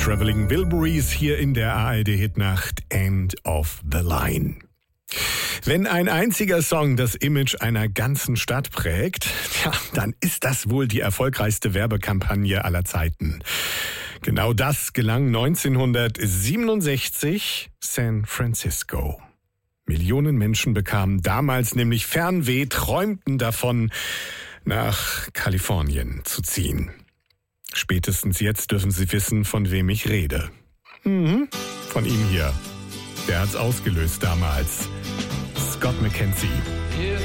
Traveling Wilburys hier in der ARD-Hitnacht End of the Line. Wenn ein einziger Song das Image einer ganzen Stadt prägt, dann ist das wohl die erfolgreichste Werbekampagne aller Zeiten. Genau das gelang 1967 San Francisco. Millionen Menschen bekamen damals nämlich Fernweh, träumten davon, nach Kalifornien zu ziehen. Spätestens jetzt dürfen Sie wissen, von wem ich rede. Von ihm hier. Der hat's ausgelöst damals. Scott McKenzie.